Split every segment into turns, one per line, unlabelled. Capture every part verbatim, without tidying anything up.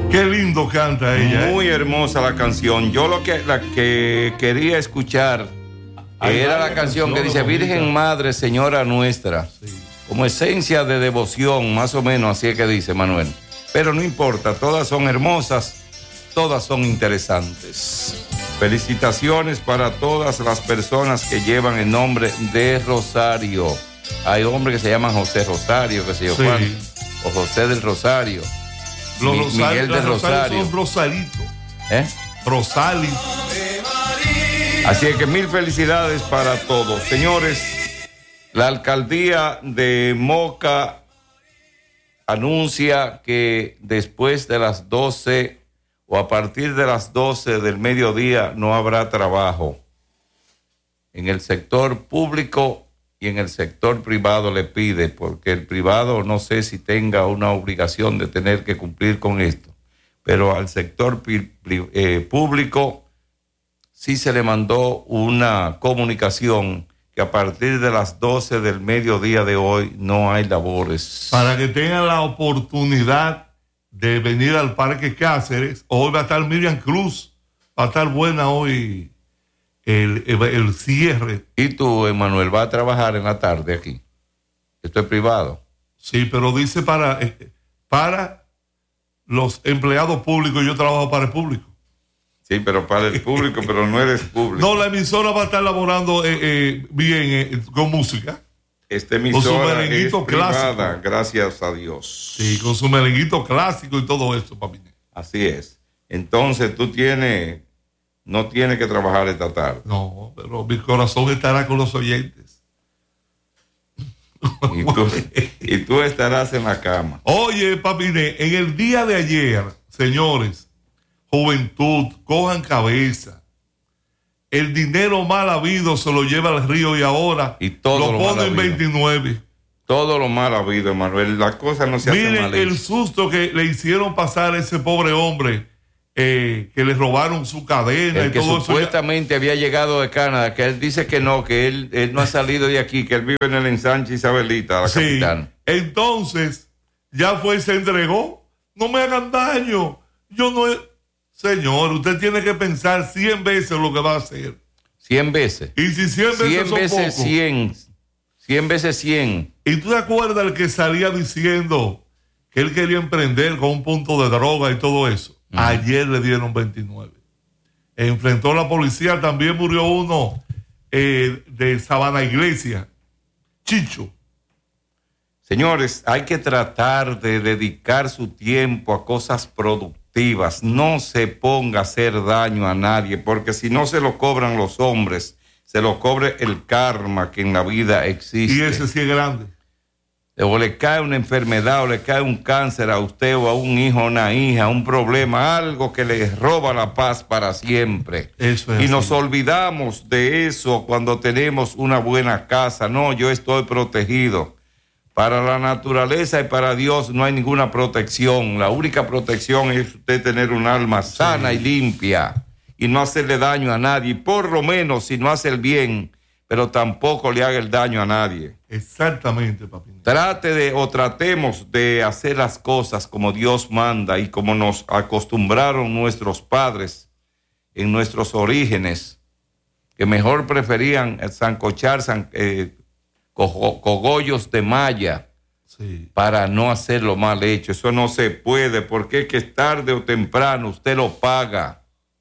Qué lindo canta ella.
Muy
¿eh?
hermosa la canción. Yo lo que, la que quería escuchar Hay era la canción que dice bonita. Virgen Madre, Señora Nuestra. Sí. Como esencia de devoción, más o menos así es que dice Manuel. Pero no importa, todas son hermosas, todas son interesantes. Felicitaciones para todas las personas que llevan el nombre de Rosario. Hay hombres que se llaman José Rosario, que se yo, sí. Juan, o José del Rosario.
Los
Mi,
Rosario,
Miguel del Rosario.
Son Rosalito.
¿Eh?
Rosalito.
Así es que mil felicidades para todos. Señores, la alcaldía de Moca anuncia que después de las doce o a partir de las doce del mediodía no habrá trabajo. En el sector público y en el sector privado le pide, porque el privado no sé si tenga una obligación de tener que cumplir con esto, pero al sector eh, público sí se le mandó una comunicación que a partir de las doce del mediodía de hoy no hay labores.
Para que tengan la oportunidad de venir al Parque Cáceres. Hoy va a estar Miriam Cruz, va a estar buena hoy el, el, el cierre.
¿Y tú, Emanuel, vas a trabajar en la tarde aquí? Esto es privado.
Sí, pero dice para, para los empleados públicos, yo trabajo para el público.
Sí, pero para el público, pero no eres público.
No, la emisora va a estar laborando eh, eh, bien eh, con música.
Esta emisora es privada,
clásico.
Gracias a Dios.
Sí, con su merenguito clásico y todo eso, papi.
Así es. Entonces tú tienes, no tienes que trabajar esta tarde.
No, pero mi corazón estará con los oyentes.
Y tú, y tú estarás en la cama.
Oye, papi, en el día de ayer, señores, juventud, cojan cabeza. El dinero mal habido se lo lleva al río y ahora
y todo
lo, lo pone en veintinueve.
Todo lo mal habido, Manuel. Las cosas no se hacen mal.
Miren el susto que le hicieron pasar a ese pobre hombre eh, que le robaron su cadena
el
y
que
todo
supuestamente
eso.
había llegado de Canadá, que él dice que no, que él, él no ha salido de aquí, que él vive en el ensanche Isabelita, la
sí.
capitana.
Entonces, ya fue y se entregó. No me hagan daño. Yo no he... Señor, usted tiene que pensar cien veces lo que va a hacer.
Cien veces.
Y si cien veces
cien
son
veces
poco,
cien. Cien veces cien.
¿Y tú te acuerdas el que salía diciendo que él quería emprender con un punto de droga y todo eso? Uh-huh. Ayer le dieron veintinueve. Enfrentó a la policía, también murió uno eh, de Sabana Iglesia, Chicho.
Señores, hay que tratar de dedicar su tiempo a cosas productivas. No se ponga a hacer daño a nadie, porque si no se lo cobran los hombres, se lo cobre el karma que en la vida existe.
Y ese sí es grande.
O le cae una enfermedad, o le cae un cáncer a usted, o a un hijo, a una hija, un problema, algo que le roba la paz para siempre.
Eso es
y
así.
Nos olvidamos de eso cuando tenemos una buena casa. No, yo estoy protegido. Para la naturaleza y para Dios no hay ninguna protección. La única protección es usted tener un alma sana sí. y limpia y no hacerle daño a nadie. Por lo menos si no hace el bien, pero tampoco le haga el daño a nadie.
Exactamente, papi.
Trate de o tratemos de hacer las cosas como Dios manda y como nos acostumbraron nuestros padres en nuestros orígenes, que mejor preferían sancochar san, eh, cogollos de malla sí. para no hacerlo mal hecho. Eso no se puede, porque es que tarde o temprano usted lo paga.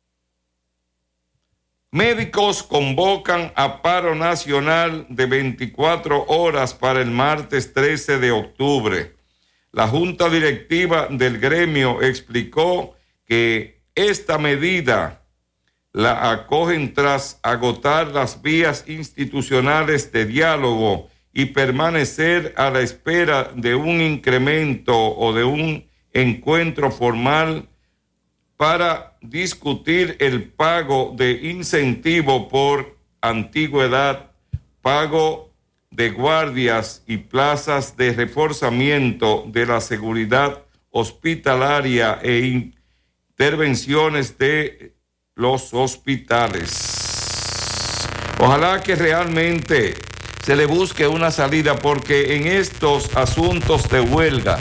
Médicos convocan a paro nacional de veinticuatro horas para el martes trece de octubre. La junta directiva del gremio explicó que esta medida la acogen tras agotar las vías institucionales de diálogo y permanecer a la espera de un incremento o de un encuentro formal para discutir el pago de incentivo por antigüedad, pago de guardias y plazas de reforzamiento de la seguridad hospitalaria e intervenciones de los hospitales. Ojalá que realmente se le busque una salida, porque en estos asuntos de huelga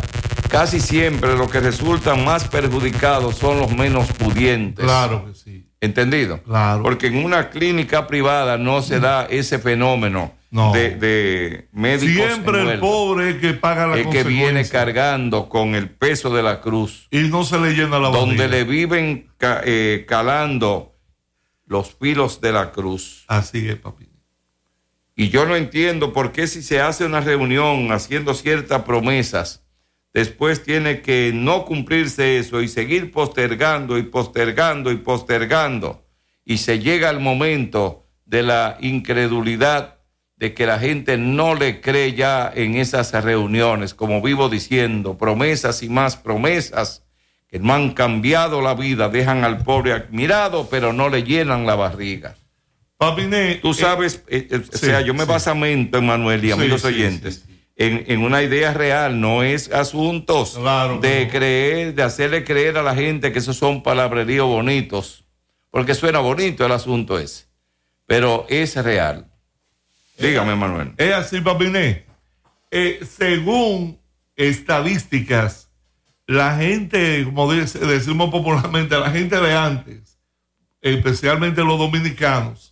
casi siempre los que resultan más perjudicados son los menos pudientes.
Claro que sí.
¿Entendido?
Claro.
Porque en una clínica privada no se da ese fenómeno
no.
de, de médicos.
Siempre el pobre es que paga la
es que viene cargando con el peso de la cruz.
Y no se le llena la barriga.
Donde le viven ca, eh, calando los filos de la cruz.
Así es, papi.
Y yo no entiendo por qué si se hace una reunión haciendo ciertas promesas, después tiene que no cumplirse eso y seguir postergando y postergando y postergando. Y se llega al momento de la incredulidad de que la gente no le cree ya en esas reuniones, como vivo diciendo, promesas y más promesas que no han cambiado la vida, dejan al pobre admirado, pero no le llenan la barriga.
Papiné,
tú sabes, eh, eh, sí, o sea, yo me sí. basamento, Manuel y amigos sí, oyentes, sí, sí, sí. En, en una idea real, no es asuntos
claro,
de
no.
creer, de hacerle creer a la gente que esos son palabreríos bonitos, porque suena bonito el asunto ese, pero es real. Dígame,
es,
Manuel.
Es así, Papiné. Eh, según estadísticas, la gente, como dice, decimos popularmente, la gente de antes, especialmente los dominicanos,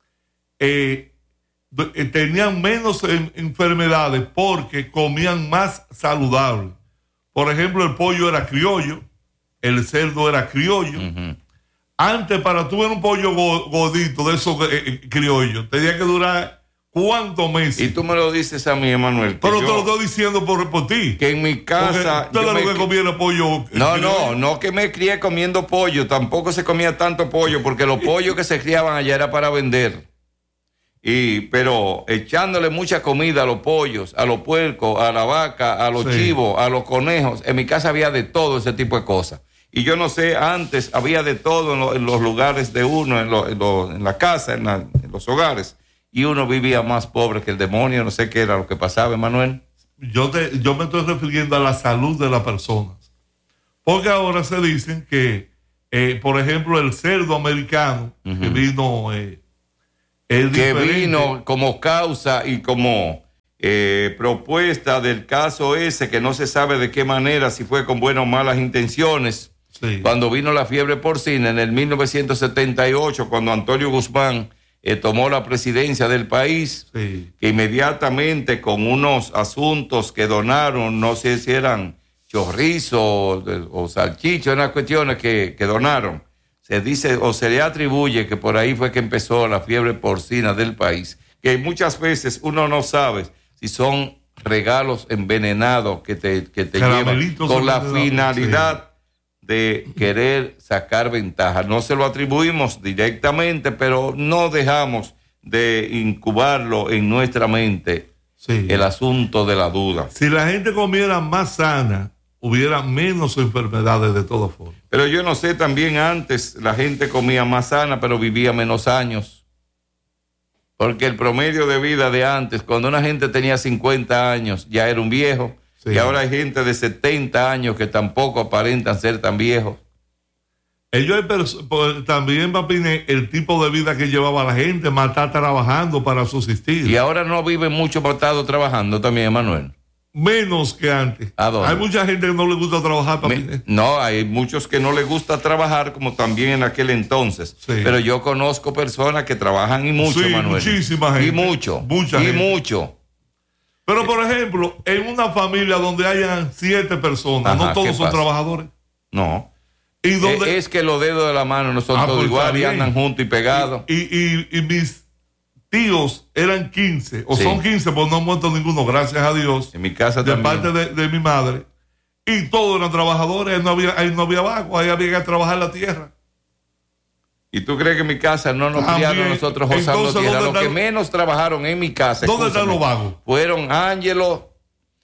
Eh, eh, tenían menos en, enfermedades porque comían más saludable. Por ejemplo, el pollo era criollo, el cerdo era criollo. Uh-huh. Antes, para tú ver un pollo go, gordito de esos eh, criollos, tenía que durar ¿cuántos meses?
Y tú me lo dices a mí, Emanuel.
Pero yo, te lo estoy diciendo por, por ti.
Que en mi casa...
Tú eres lo que comía el pollo.
No, no, no que me crié comiendo pollo. Tampoco se comía tanto pollo, porque los pollos que se criaban allá era para vender. Y, pero echándole mucha comida a los pollos, a los puercos, a la vaca, a los sí. chivos, a los conejos. En mi casa había de todo ese tipo de cosas. Y yo no sé, antes había de todo en, lo, en los lugares de uno, en, lo, en, lo, en la casa, en, la, en los hogares. Y uno vivía más pobre que el demonio. No sé qué era lo que pasaba, Emanuel.
Yo, te, yo me estoy refiriendo a la salud de las personas. Porque ahora se dicen que, eh, por ejemplo, el cerdo americano uh-huh. que vino... Eh,
que diferente. Vino como causa y como eh, propuesta del caso ese, que no se sabe de qué manera, si fue con buenas o malas intenciones, sí. Cuando vino la fiebre porcina en el mil novecientos setenta y ocho, cuando Antonio Guzmán eh, tomó la presidencia del país, sí. Que inmediatamente con unos asuntos que donaron, no sé si eran chorrizo o, o salchicho, unas cuestiones que, que donaron, se dice o se le atribuye que por ahí fue que empezó la fiebre porcina del país, que muchas veces uno no sabe si son regalos envenenados que te, que te llevan con la finalidad sí. de querer sacar ventaja. No se lo atribuimos directamente, pero no dejamos de incubarlo en nuestra mente, sí. El asunto de la duda.
Si la gente comiera más sana, hubiera menos enfermedades de todas formas.
Pero yo no sé, también antes la gente comía más sana, pero vivía menos años. Porque el promedio de vida de antes, cuando una gente tenía cincuenta años, ya era un viejo. Sí. Y ahora hay gente de setenta años que tampoco aparentan ser tan viejos.
Ellos también, Papiné, el tipo de vida que llevaba la gente, matar trabajando para subsistir.
Y ahora no viven mucho matado trabajando también, Manuel.
Menos que antes. Hay mucha gente que no le gusta trabajar.
Me, no, hay muchos que no les gusta trabajar, como también en aquel entonces. Sí. Pero yo conozco personas que trabajan y mucho, sí, Manuel.
Muchísima gente.
Y mucho.
Mucha
y
gente.
mucho.
Pero, por ejemplo, en una familia donde hayan siete personas, Ajá, no todos son trabajadores.
No.
¿Y donde...
Es que los dedos de la mano no son ah, todos pues iguales y andan juntos y pegados.
Y, y, y, y mis tíos eran quince, o sí. son quince, pues no han muerto ninguno, gracias a Dios.
En mi casa
de
también.
parte de, de mi madre. Y todos eran trabajadores, ahí no había, ahí no había vago, ahí había que trabajar la tierra.
¿Y tú crees que en mi casa no nos criaron nosotros gozando tierra? Los que menos trabajaron en mi casa,
¿dónde están los vagos?
Fueron Ángelo,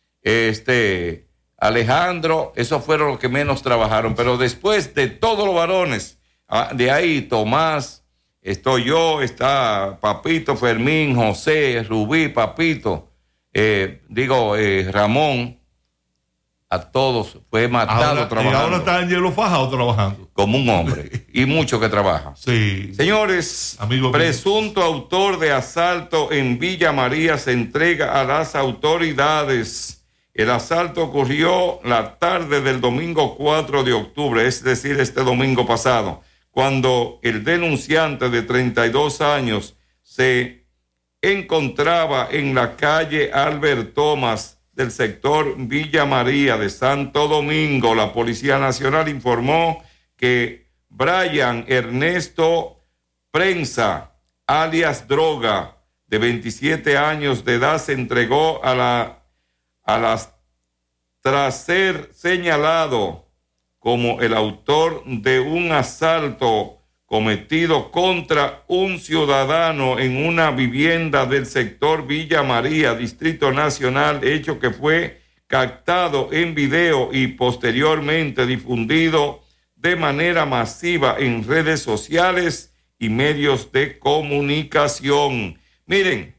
este, Alejandro, esos fueron los que menos trabajaron. Pero después de todos los varones, de ahí Tomás, estoy yo, está Papito, Fermín, José, Rubí, Papito, eh, digo, eh, Ramón, a todos fue matado
ahora,
trabajando.
Y ahora está Angelo Fajado trabajando.
Como un hombre, y mucho que trabaja.
Sí.
Señores,
Amigo
presunto mío. autor de asalto en Villa María se entrega a las autoridades. El asalto ocurrió la tarde del domingo cuatro de octubre, es decir, este domingo pasado, cuando el denunciante de treinta y dos años se encontraba en la calle Albert Thomas del sector Villa María de Santo Domingo. La Policía Nacional informó que Brian Ernesto Prensa, alias Droga, de veintisiete años de edad, se entregó a la a las tras ser señalado como el autor de un asalto cometido contra un ciudadano en una vivienda del sector Villa María, Distrito Nacional, hecho que fue captado en video y posteriormente difundido de manera masiva en redes sociales y medios de comunicación. Miren,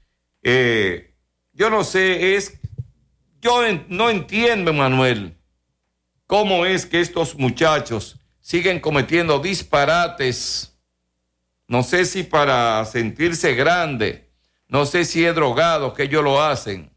eh, yo no sé, es, yo en, no entiendo, Manuel, cómo es que estos muchachos siguen cometiendo disparates. No sé si para sentirse grande, no sé si es drogado que ellos lo hacen,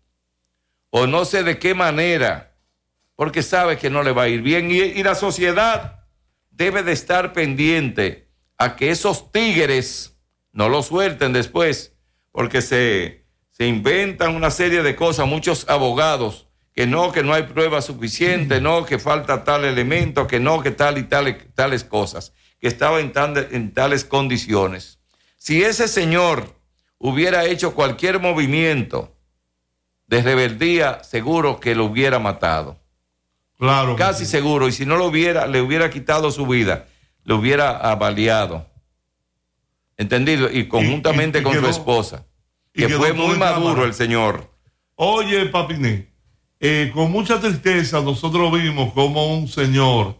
o no sé de qué manera, porque sabe que no le va a ir bien. Y, y la sociedad debe de estar pendiente a que esos tigres no lo suelten después, porque se, se inventan una serie de cosas, muchos abogados, que no, que no hay prueba suficiente, no, que falta tal elemento, que no, que tal y tal, tales cosas, que estaba en, tan, en tales condiciones. Si ese señor hubiera hecho cualquier movimiento de rebeldía, seguro que lo hubiera matado.
Claro.
Casi sí. Seguro, y si no lo hubiera, le hubiera quitado su vida, le hubiera avaliado. ¿Entendido? Y conjuntamente y, y, y con quedó, su esposa, que fue muy maduro el señor.
Oye, Papiné, eh, con mucha tristeza nosotros vimos como un señor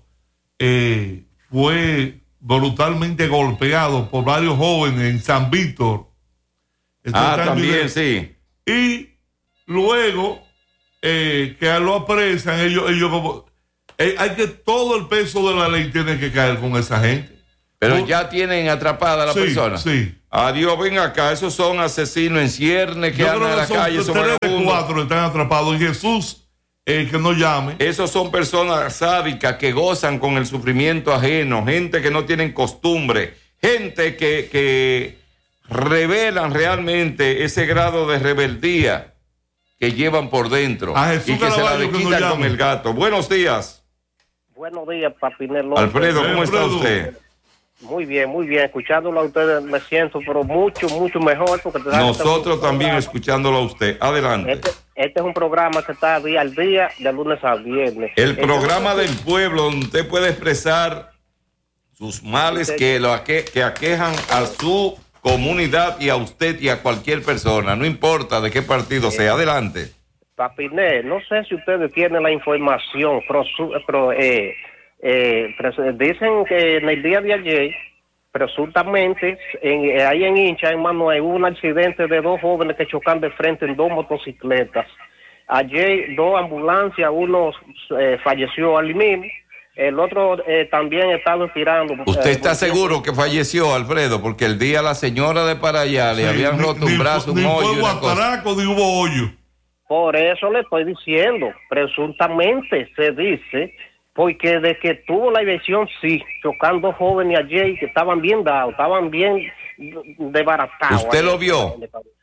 eh, fue brutalmente golpeado por varios jóvenes en San Víctor.
Esto ah, también, sí.
Y luego eh, que lo apresan, ellos, ellos como... Eh, hay que todo el peso de la ley tiene que caer con esa gente.
Pero por... ya tienen atrapada a la
sí,
persona.
Sí.
Adiós, ven acá, esos son asesinos en ciernes que andan en la calle.
Son tres de cuatro están atrapados. Y Jesús, eh, que no llame.
Esos son personas sádicas que gozan con el sufrimiento ajeno, gente que no tienen costumbre, gente que, que revelan realmente ese grado de rebeldía que llevan por dentro y que se la quitan con el gato. Buenos días.
Buenos días, Papinel.
Alfredo, ¿cómo está usted?
Muy bien, muy bien. Escuchándolo a ustedes me siento, pero mucho, mucho mejor. Porque
nosotros también escuchándolo a usted. Adelante.
Este, este es un programa que está día al día, de lunes a viernes.
El este programa del pueblo, donde usted puede expresar sus males usted, que, lo aque, que aquejan a su comunidad y a usted y a cualquier persona, no importa de qué partido eh, sea. Adelante.
Papiné, no sé si ustedes tienen la información, pero, pero eh, Eh, dicen que en el día de ayer, presuntamente, en, ahí en Hincha, en Manuel, hubo un accidente de dos jóvenes que chocan de frente en dos motocicletas. Ayer, dos ambulancias, uno eh, falleció al mismo, el otro eh, también estaba inspirando.
¿Usted eh, está seguro que falleció, Alfredo? Porque el día la señora de para allá sí, le habían ni, roto un brazo,
ni,
un hoyo.
Ni fue guataraco, ni hubo hoyo.
Por eso le estoy diciendo, presuntamente se dice... Porque de que tuvo la dirección, sí, chocando jóvenes ayer que estaban bien dados, estaban bien desbaratados.
¿Usted lo vio?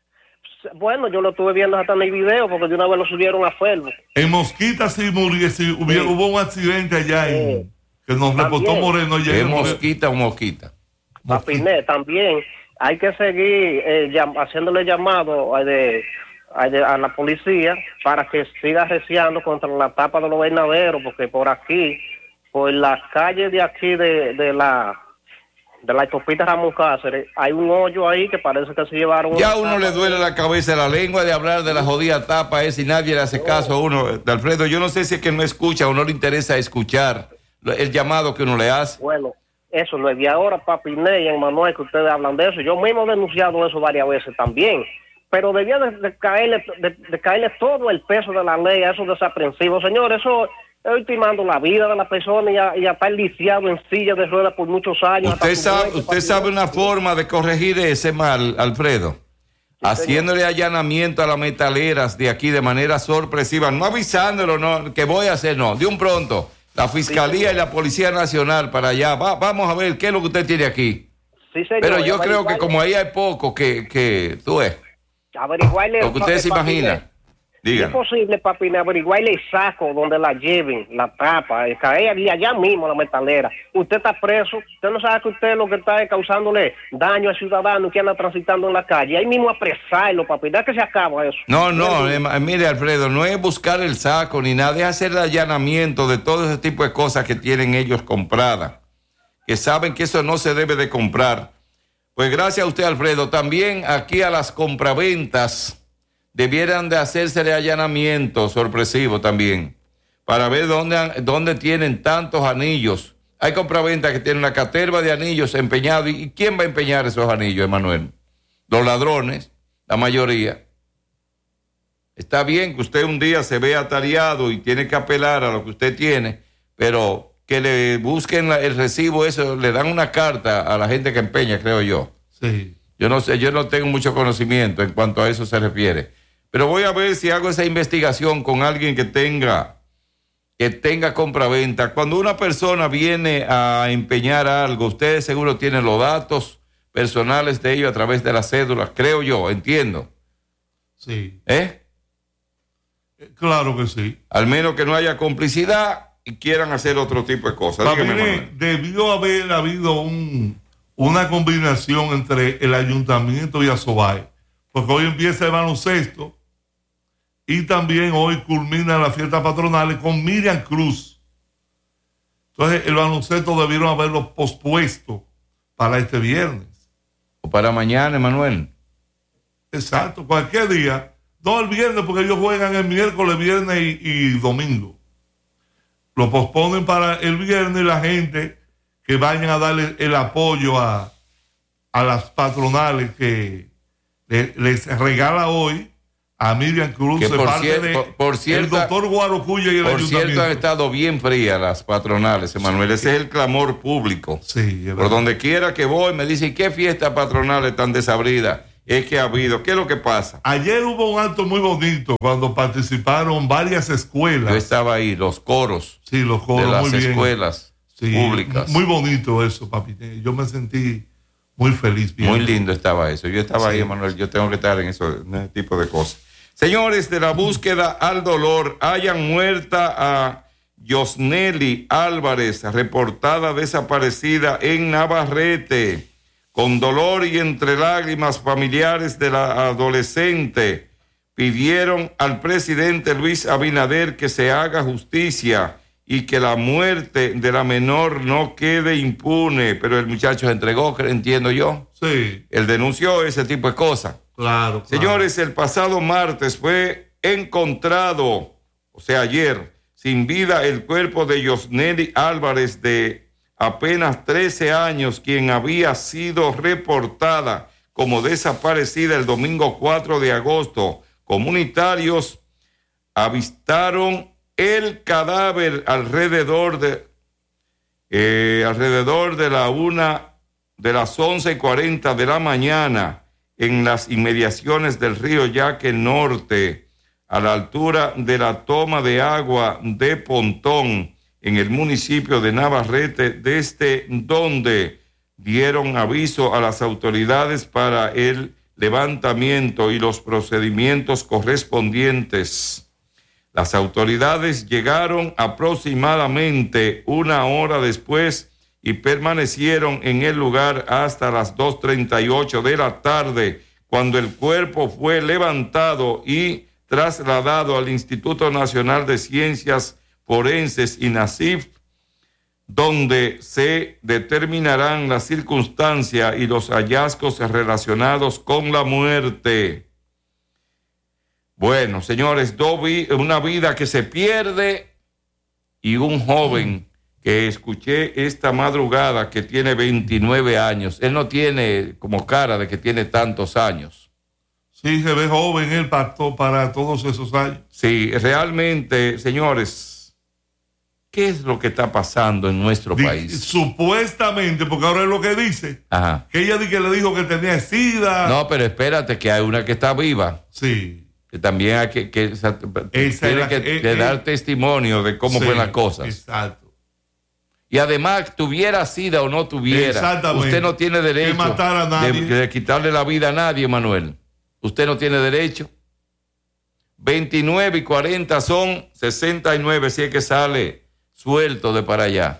Bueno, yo lo estuve viendo hasta en el video, porque de una vez lo subieron a Facebook.
En Mosquita sí, murió, sí, hubo, sí. hubo un accidente allá en, sí. que nos reportó Moreno ayer.
¿En Mosquita o Mosquita?
Papiné, también hay que seguir eh, llam- haciéndole llamado eh, de... a la policía para que siga arreciando contra la tapa de los vernaderos, porque por aquí, por las calles de aquí de, de la de la autopista Ramón Cáceres, hay un hoyo ahí que parece que se llevaron.
Ya a uno le duele la cabeza, la lengua de hablar de la jodida tapa esa y nadie le hace caso a uno. De Alfredo, yo no sé si es que no escucha o no le interesa escuchar el llamado que uno le hace.
Bueno, eso no es de ahora, Papiné y Manuel, que ustedes hablan de eso. Yo mismo he denunciado eso varias veces también. Pero debía de, de, caerle, de, de caerle todo el peso de la ley a esos desaprensivos. Señor, eso es ultimando la vida de la persona y a, y a estar lisiado en silla de ruedas por muchos años.
Usted sabe, usted sabe una forma de corregir ese mal, Alfredo. haciéndole allanamiento a las metaleras de aquí de manera sorpresiva, no avisándolo, no, que voy a hacer, no, de un pronto, la Fiscalía sí, y la Policía Nacional para allá, va, vamos a ver qué es lo que usted tiene aquí.
Sí, señor.
Pero yo creo que como ahí hay poco, que, que tú ves,
averiguarle
lo que usted se imagina.
Es posible, papi, averiguarle el saco donde la lleven, la tapa, caer y allá mismo la metalera. Usted está preso, usted no sabe que usted lo que está es causándole daño al ciudadano que anda transitando en la calle. Ahí mismo apresarlo, papi, ¿da que se acaba eso?
No, no, eh, mire, Alfredo, no es buscar el saco ni nada, es hacer el allanamiento de todo ese tipo de cosas que tienen ellos compradas, que saben que eso no se debe de comprar. Pues gracias a usted, Alfredo. También aquí a las compraventas debieran de hacérsele allanamiento sorpresivo también, para ver dónde, dónde tienen tantos anillos. Hay compraventas que tienen una caterva de anillos empeñados. ¿Y quién va a empeñar esos anillos, Emanuel? Los ladrones, la mayoría. Está bien que usted un día se vea atareado y tiene que apelar a lo que usted tiene, pero que le busquen la, el recibo, eso, le dan una carta a la gente que empeña, creo yo.
Sí.
Yo no sé, yo no tengo mucho conocimiento en cuanto a eso se refiere. Pero voy a ver si hago esa investigación con alguien que tenga, que tenga compraventa. Cuando una persona viene a empeñar algo, ustedes seguro tienen los datos personales de ellos a través de las cédulas, creo yo, entiendo.
Sí.
¿Eh?
Claro que sí.
Al menos que no haya complicidad y quieran hacer otro tipo de cosas.
Dígame, debió haber habido un, una combinación entre el ayuntamiento y Asobay, porque hoy empieza el baloncesto y también hoy culmina las fiestas patronales con Miriam Cruz. Entonces el baloncesto debieron haberlo pospuesto para este viernes.
O para mañana, Emanuel.
Exacto, cualquier día. No el viernes, porque ellos juegan el miércoles, viernes y, y domingo. Lo posponen para el viernes y la gente que vayan a darle el apoyo a, a las patronales que le, les regala hoy a Miriam Cruz,
que
de
por
parte
cier,
de
por, por cierta,
el doctor Guarocuya y el
por
ayuntamiento.
Por cierto, han estado bien frías las patronales, Emanuel. Sí. Ese es el clamor público.
Sí,
por donde quiera que voy, me dicen, ¿qué fiestas patronales tan desabridas es que ha habido? ¿Qué es lo que pasa?
Ayer hubo un acto muy bonito cuando participaron varias escuelas.
Yo estaba ahí, los coros.
Sí, los coros,
de las
muy bien.
escuelas sí, públicas.
Muy bonito eso, papi. Yo me sentí muy feliz. Viendo.
Muy lindo estaba eso. Yo estaba sí. ahí, Emanuel. Yo tengo que estar en, eso, en ese tipo de cosas. Señores, de la búsqueda al dolor, hayan muerta a Yosneli Álvarez, reportada desaparecida en Navarrete. Con dolor y entre lágrimas, familiares de la adolescente pidieron al presidente Luis Abinader que se haga justicia y que la muerte de la menor no quede impune. Pero el muchacho se entregó, entiendo yo.
Sí.
Él denunció ese tipo de cosas.
Claro, claro.
Señores, el pasado martes fue encontrado, o sea, ayer, sin vida el cuerpo de Yosneli Álvarez, de apenas trece años, quien había sido reportada como desaparecida el domingo cuatro de agosto. Comunitarios avistaron el cadáver alrededor de eh, alrededor de la una de las once y cuarenta de la mañana en las inmediaciones del río Yaque Norte, a la altura de la toma de agua de Pontón, en el municipio de Navarrete, desde donde dieron aviso a las autoridades para el levantamiento y los procedimientos correspondientes. Las autoridades llegaron aproximadamente una hora después y permanecieron en el lugar hasta las dos treinta y ocho de la tarde, cuando el cuerpo fue levantado y trasladado al Instituto Nacional de Ciencias Forenses, INACIF, donde se determinarán las circunstancias y los hallazgos relacionados con la muerte. Bueno, señores, una vida que se pierde y un joven que escuché esta madrugada que tiene veintinueve años. Él no tiene como cara de que tiene tantos años.
Sí, se ve joven él para, para todos esos años.
Sí, realmente, señores, ¿qué es lo que está pasando en nuestro
Di-
país?
Supuestamente, porque ahora es lo que dice,
Ajá.
que ella di que le dijo que tenía sida.
No, pero espérate, que hay una que está viva,
Sí.
que también hay que, que esa-
Esa
tiene
era-
que,
eh,
que
eh,
dar testimonio de cómo
Sí,
fueron las cosas.
Exacto.
Y además, tuviera sida o no tuviera,
Exactamente.
usted no tiene derecho
Que matar a nadie.
de, de quitarle la vida a nadie, Manuel. Usted no tiene derecho. veintinueve y cuarenta son sesenta y nueve, si es que sale suelto de para allá.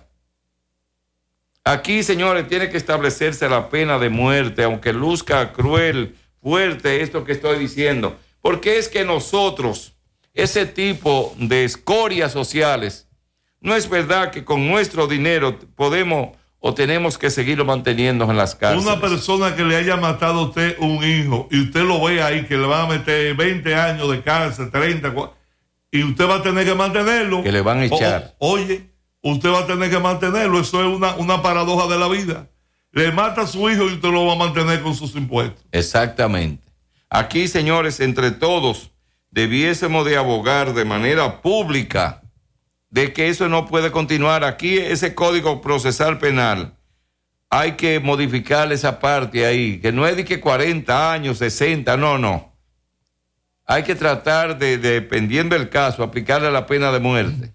Aquí, señores, tiene que establecerse la pena de muerte, aunque luzca cruel, fuerte esto que estoy diciendo. Porque es que nosotros, ese tipo de escorias sociales, no es verdad que con nuestro dinero podemos o tenemos que seguirlo manteniendo en las cárceles.
Una persona que le haya matado a usted un hijo y usted lo ve ahí que le van a meter veinte años de cárcel, treinta, y usted va a tener que mantenerlo.
Que le van a echar.
O- oye, usted va a tener que mantenerlo. Eso es una, una paradoja de la vida. Le mata a su hijo y usted lo va a mantener con sus impuestos.
Exactamente. Aquí, señores, entre todos debiésemos de abogar de manera pública de que eso no puede continuar. Aquí ese Código Procesal Penal hay que modificar esa parte ahí, que no es de que cuarenta años, sesenta, no, no. Hay que tratar de, dependiendo del caso, aplicarle la pena de muerte.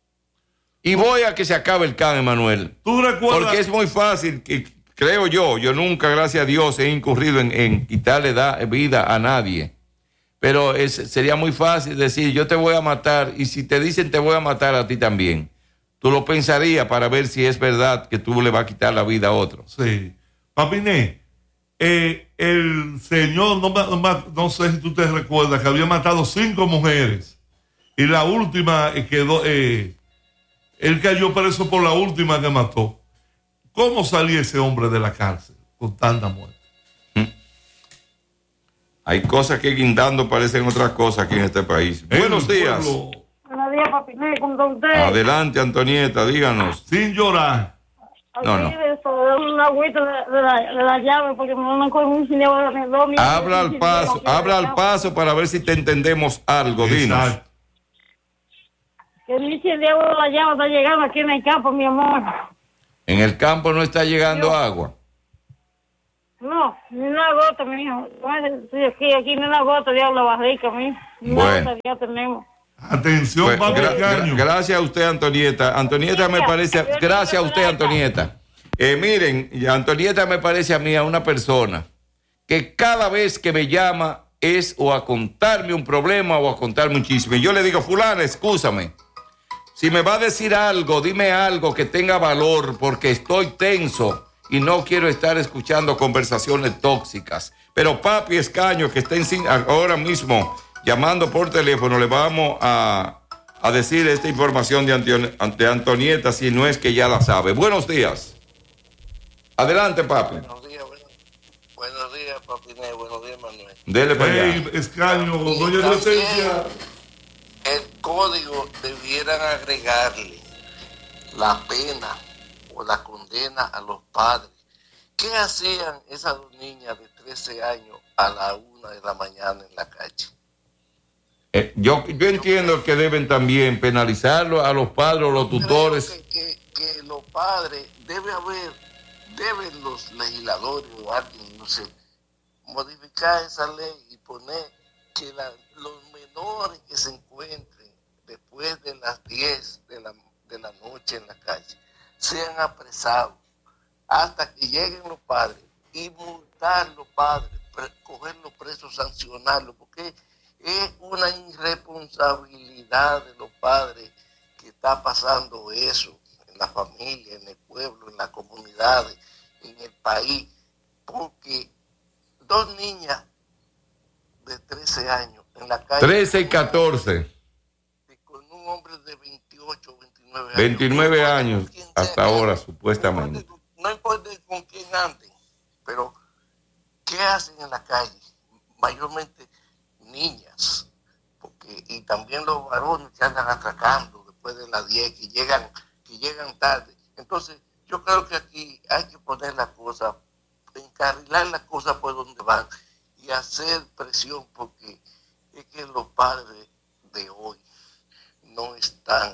Y voy a que se acabe el can, Emanuel.
¿Tú recuerdas?
Porque es muy fácil, que, creo yo, yo nunca, gracias a Dios, he incurrido en, en quitarle da, vida a nadie. Pero es, sería muy fácil decir, yo te voy a matar, y si te dicen te voy a matar a ti también, tú lo pensarías para ver si es verdad que tú le vas a quitar la vida a otro.
Sí. Papiné, eh, el señor, no, me- no me- no sé si tú te recuerdas, que había matado cinco mujeres y la última eh, quedó, eh, él cayó preso por la última que mató. ¿Cómo salía ese hombre de la cárcel con tanta muerte?
Hay cosas que guindando parecen otras cosas aquí en este país.
En
Buenos
el
días.
pueblo,
Buenos días, papi. ¿Cómo está usted?
Adelante, Antonieta, díganos.
sin llorar.
No, no.
Aquí, eso, dame una agüita de, de, la, de la llave porque me van con un cine ahora me doy.
Habla al paso, habla al paso para ver si te entendemos algo, dinos.
Exacto.
Que mi cine de la llave está llegando aquí en el campo, mi amor.
En el campo no está llegando agua.
No, ni una gota, mijo. Estoy aquí, aquí ni una gota de agua barrica, mijo. Ni una
Bueno.
gota ya tenemos.
Atención,
Pues,
papi
gra- gra-
Caño.
gracias a usted, Antonieta. Antonieta me parece, gracias a usted, Antonieta. Eh, miren, y Antonieta me parece a mí a una persona que cada vez que me llama es o a contarme un problema o a contarme un chisme. Yo le digo, fulana, excúsame. Si me va a decir algo, dime algo que tenga valor porque estoy tenso y no quiero estar escuchando conversaciones tóxicas. Pero papi Escaño, que está en, sin- ahora mismo llamando por teléfono, le vamos a, a decir esta información de, Antion- de Antonieta, si no es que ya la sabe. Buenos días. Adelante, papi.
Buenos días, buenos, buenos días, Papiné, buenos días, Manuel.
Dele para allá.
Hey, Escaño,
Y
doña
también
Inocencia.
el código debieran agregarle la pena o la condena a los padres. ¿Qué hacían esas dos niñas de trece años a la una de la mañana en la calle?
Eh, yo, yo entiendo que deben también penalizarlo a los padres o los tutores.
Creo que, que, que los padres, debe haber, deben los legisladores o alguien, no sé, modificar esa ley y poner que la- los menores que se encuentren después de las diez de la, de la noche en la calle sean apresados hasta que lleguen los padres y multar los padres, pre- cogerlos presos, sancionarlos, porque es una irresponsabilidad de los padres que está pasando eso en la familia, en el pueblo, en las comunidades, en el país, porque dos niñas de trece años en la calle.
trece y catorce.
Con un hombre de veintiocho, veintinueve años.
veintinueve años
Quien sea
hasta
que-
ahora, supuestamente.
No importa con quién anden, pero ¿qué hacen en la calle? Mayormente niñas, porque y también los varones que andan atracando después de las diez, que llegan, que llegan tarde. Entonces, yo creo que aquí hay que poner las cosas, encarrilar las cosas por donde van y hacer presión, porque es que los padres de hoy no están educados.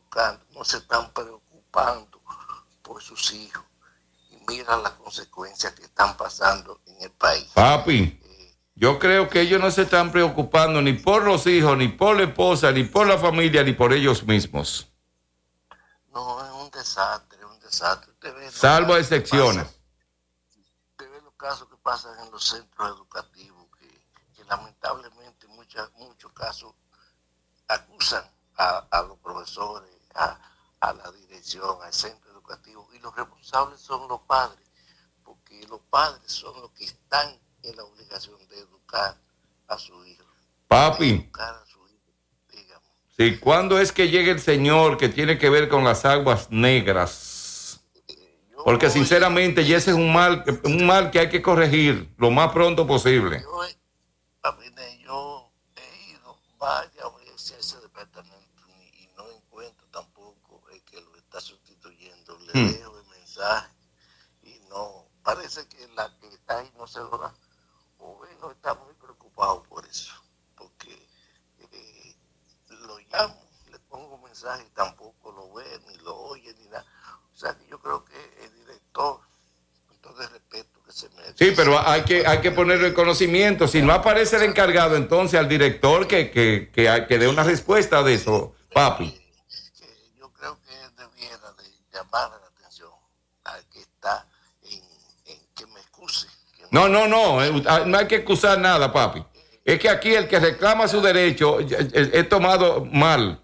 educando, no se están preocupando por sus hijos. Y mira las consecuencias que están pasando en el país.
Papi, eh, yo creo que ellos no se están preocupando ni por los hijos, ni por la esposa, ni por la familia, ni por ellos mismos.
No, es un desastre, es un desastre. Usted ve
Salvo excepciones.
Usted ve los casos que pasan en los centros educativos, que, que lamentablemente muchas, muchos casos acusan a, a los profesores, a, a la dirección, al centro educativo, y los responsables son los padres, porque los padres son los que están en la obligación de educar a su hijo.
Papi,
educar a su hijo, dígame.
Sí, ¿cuándo es que llegue el señor que tiene que ver con las aguas negras? Eh, porque voy, sinceramente, y ese es un mal, un mal que hay que corregir lo más pronto posible.
Yo, papi, yo he ido varias veces a ese departamento y, y no encuentro tampoco el que lo está sustituyendo. Le hmm. dejo el mensaje y no, parece que la que está ahí no se lo da. O bueno, está muy preocupado por eso, porque eh, lo llamo, le pongo un mensaje y tampoco lo ve, ni lo oye, ni nada. O sea que yo creo que el director, con todo el respeto que se merece.
Sí, pero hay que, hay que ponerlo en conocimiento. Si no aparece el encargado, entonces al director que, que, que, que dé una respuesta de eso, papi.
Que, que yo creo que él debiera de llamar la atención al que está en, en que me excuse.
No, no, no, no hay que excusar nada, papi. Es que aquí el que reclama su derecho es tomado mal.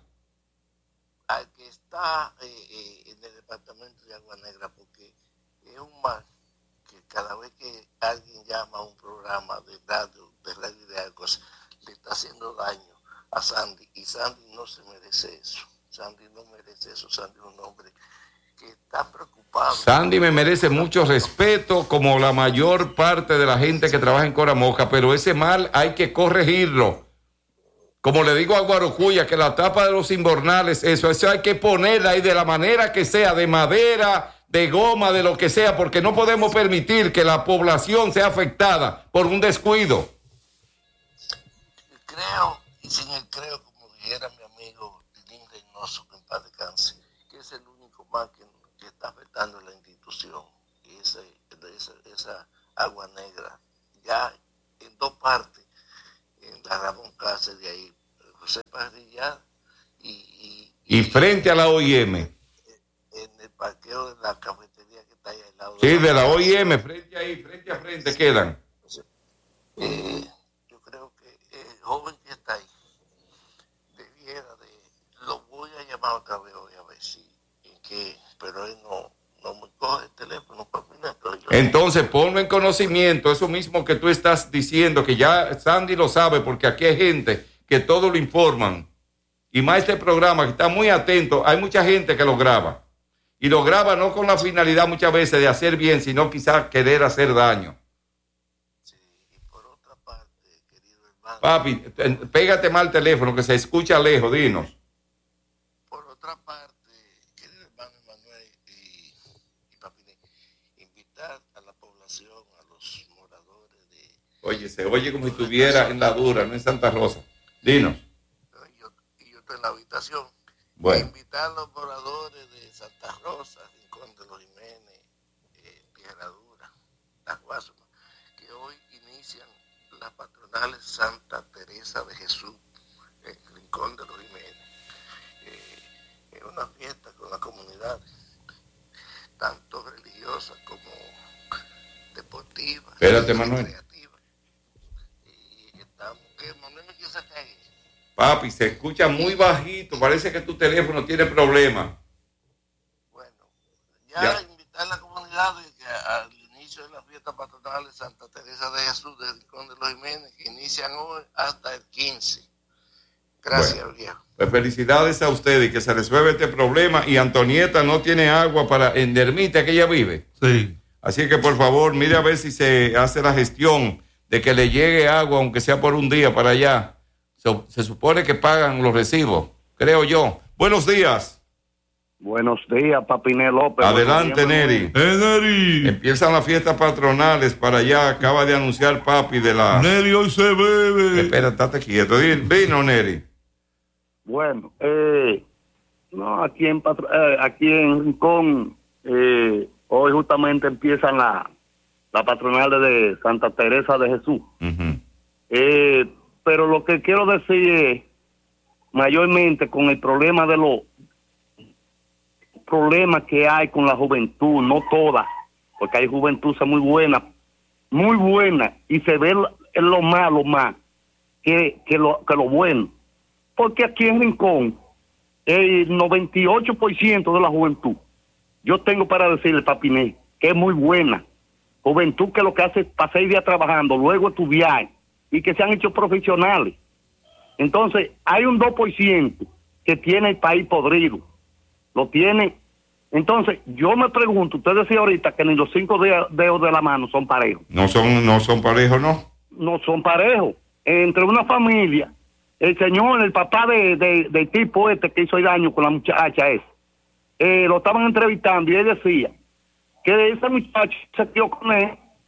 Al que está eh, eh, en el departamento de Agua Negra, porque es un mal que cada vez que alguien llama a un programa de radio, de radio y de algo, le está haciendo daño a Sandy, y Sandy no se merece eso. Sandy no merece eso. Sandy es un hombre que está preocupado.
Sandy me merece mucho respeto, como la mayor parte de la gente que trabaja en Coramoca, pero ese mal hay que corregirlo. Como le digo a Guarocuya, que la tapa de los invernales, eso, eso hay que ponerla ahí de la manera que sea, de madera, de goma, de lo que sea, porque no podemos permitir que la población sea afectada por un descuido.
Creo, y sin el creo, como dijera mi amigo Tilín Reynoso, que en paz descanse, que es el único mal que, que está afectando a la institución, y esa, esa, esa agua negra, ya en dos partes, en la Ramón Cáceres de ahí, José Parrillar y, y,
y... y frente a la O I M.
En el parqueo de la cafetería que está ahí al lado.
Sí, de la, de la O I M, frente ahí, frente a frente quedan.
Eh, yo creo que el joven que está ahí debiera de... Lo voy a llamar otra vez hoy a ver si... En qué, pero él no, no me coge el teléfono para opinar.
Entonces ponlo en conocimiento, eso mismo que tú estás diciendo, que ya Sandy lo sabe, porque aquí hay gente que todo lo informan. Y más este programa que está muy atento, hay mucha gente que lo graba. Y lo graba no con la finalidad muchas veces de hacer bien, sino quizás querer hacer daño.
Sí, y por otra parte, querido hermano...
Papi, pégate mal el teléfono, que se escucha lejos, dinos.
Por otra parte, querido hermano Emanuel y, y papi, invitar a la población, a los moradores de...
Oye, se oye como si estuviera en La Dura, no en Santa Rosa. Dinos.
Y yo, y yo estoy en la habitación.
Bueno.
Invitar a los moradores de Santa Rosa, Rincón de los Jiménez, eh, Piedra Dura, Las Guasumas, que hoy inician las patronales Santa Teresa de Jesús, en Rincón de los Jiménez. Eh, es una fiesta con las comunidades, tanto religiosas como deportivas.
Espérate, Manuel.
Creativas. Y estamos, que Manuel me quiere sacar ahí.
Papi, se escucha muy bajito, parece que tu teléfono tiene problemas.
Bueno, ya, ya. Invitar a la comunidad de que al inicio de la fiesta patronal de Santa Teresa de Jesús de Rincón de los Jiménez, que inician hoy hasta el quince. Gracias, bueno, viejo.
Pues felicidades a ustedes y que se resuelva este problema. Y Antonieta no tiene agua para en Ermita que ella vive.
Sí.
Así que por favor, mire a ver si se hace la gestión de que le llegue agua, aunque sea por un día para allá. Se, se supone que pagan los recibos, creo yo. Buenos días.
Buenos días, Papiné López.
Adelante, Neri.
Eh, Neri.
Empiezan las fiestas patronales para allá. Acaba de anunciar papi de la...
Neri, hoy se bebe.
Espera, estate quieto. Vino, Neri.
Bueno, eh, No, aquí en Patro- eh, aquí en Rincón, eh, hoy justamente empiezan la, la patronal de Santa Teresa de Jesús.
Uh-huh.
Eh, pero lo que quiero decir es, mayormente con el problema de los problemas que hay con la juventud, no toda, porque hay juventud muy buena, muy buena, y se ve lo, lo malo más que, que, lo, que lo bueno. Porque aquí en Rincón, el noventa y ocho por ciento de la juventud, yo tengo para decirle, Papiné, que es muy buena. Juventud que lo que hace es pasar seis días trabajando, luego estudiar, y que se han hecho profesionales. Entonces, hay un dos por ciento que tiene el país podrido. Lo tiene. Entonces, yo me pregunto, usted decía ahorita que ni los cinco dedos de la mano son parejos.
No son, no son parejos, ¿no?
No son parejos. Entre una familia, el señor, el papá de, de, del tipo este que hizo el daño con la muchacha esa, eh, lo estaban entrevistando y él decía que ese muchacho se quedó con él,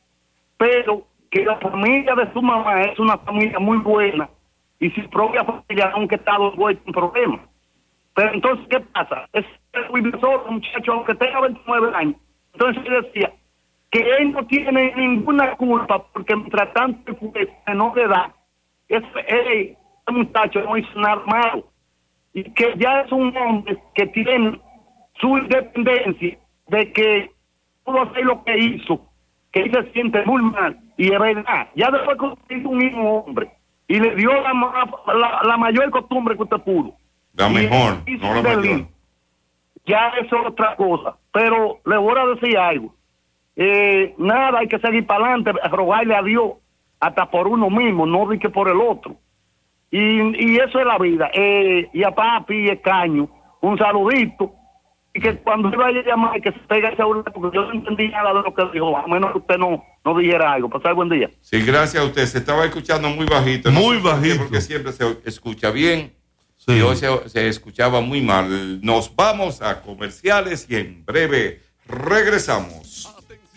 pero que la familia de su mamá es una familia muy buena y su propia familia aunque está envuelta en problemas. Pero entonces, ¿qué pasa? Es el solo muchacho, aunque tenga veintinueve años. Entonces él decía que él no tiene ninguna culpa porque mientras tanto fue menor de edad, ese, ese muchacho no hizo nada malo. Y que ya es un hombre que tiene su independencia de que pudo hacer lo que hizo, que él se siente muy mal. Y es verdad, ya después que hizo un mismo hombre y le dio la, la, la mayor costumbre que usted pudo.
La mejor, no la mayor.
Ya eso es otra cosa. Pero le voy a decir algo. Eh, nada, hay que seguir para adelante, rogarle a Dios hasta por uno mismo, no di que por el otro. Y, y eso es la vida. Eh, y a papi y Caño, un saludito. Y que cuando yo vaya a llamar, que se pegue ese celular, porque yo no entendí nada de lo que dijo, a menos que usted no, no dijera algo. Pasar buen día.
Sí, gracias a usted. Se estaba escuchando muy bajito. No
muy bajito.
Porque siempre se escucha bien. Sí. Y hoy se, se escuchaba muy mal. Nos vamos a comerciales y en breve regresamos.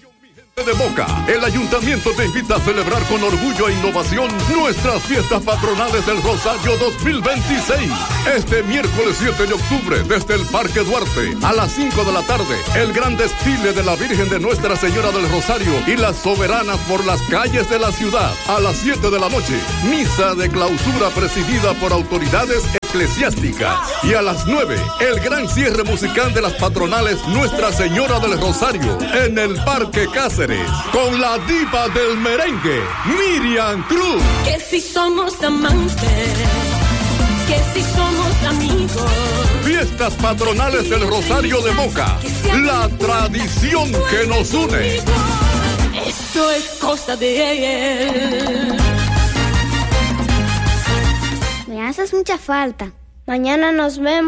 De Moca, el ayuntamiento te invita a celebrar con orgullo e innovación nuestras fiestas patronales del Rosario dos mil veintiséis. Este miércoles siete de octubre, desde el Parque Duarte, a las cinco de la tarde, el gran desfile de la Virgen de Nuestra Señora del Rosario y las soberanas por las calles de la ciudad. A las siete de la noche, misa de clausura presidida por autoridades eclesiásticas. Y a las nueve, el gran cierre musical de las patronales Nuestra Señora del Rosario en el Parque Cáceres, con la diva del merengue, Miriam Cruz.
Que si somos amantes, que si somos amigos.
Fiestas patronales del Rosario de Moca, la tradición que nos une.
Eso es cosa de él.
Me haces mucha falta. Mañana nos vemos.